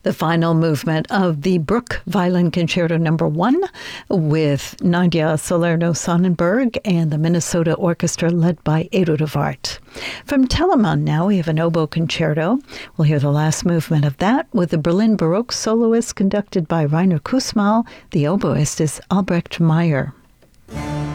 The final movement of the Bruck Violin Concerto No. 1 with Nadia Salerno-Sonnenberg and the Minnesota Orchestra led by Eduard Wart. From Telemann now, we have an oboe concerto. We'll hear the last movement of that with the Berlin Baroque soloist conducted by Rainer Kussmaul. The oboist is Albrecht Meyer.